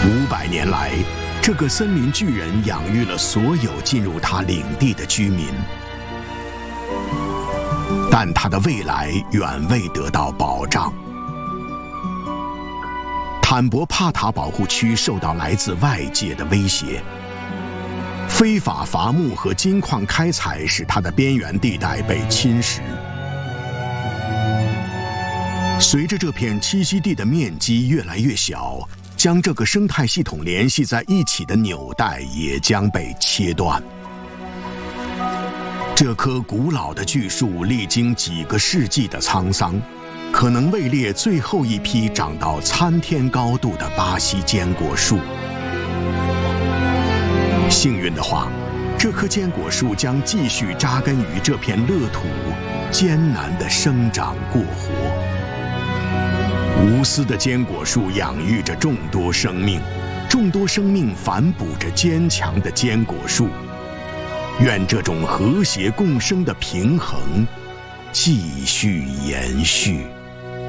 500年来，这个森林巨人养育了所有进入他领地的居民，但他的未来远未得到保障。坦博帕塔保护区受到来自外界的威胁，非法伐木和金矿开采使它的边缘地带被侵蚀。随着这片栖息地的面积越来越小，将这个生态系统联系在一起的纽带也将被切断。这棵古老的巨树历经几个世纪的沧桑，可能位列最后一批长到参天高度的巴西坚果树。幸运的话，这棵坚果树将继续扎根于这片乐土，艰难地生长过活。无私的坚果树养育着众多生命，众多生命反哺着坚强的坚果树。愿这种和谐共生的平衡继续延续。